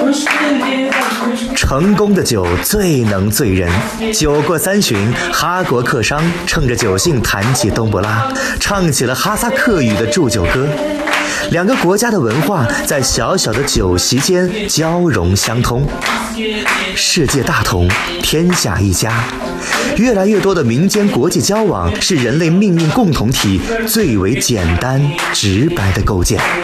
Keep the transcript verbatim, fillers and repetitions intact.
成功的酒最能醉人。酒过三巡，哈国客商趁着酒兴弹起冬不拉，唱起了哈萨克语的祝酒歌。两个国家的文化在小小的酒席间交融相通。世界大同，天下一家。越来越多的民间国际交往是人类命运共同体最为简单直白的构建。